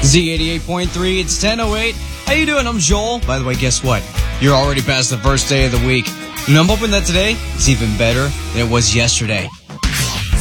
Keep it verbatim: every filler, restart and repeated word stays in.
Z eighty-eight point three, it's ten oh eight. How you doing? I'm Joel. By the way, guess what? You're already past the first day of the week. And I'm hoping that today is even better than it was yesterday.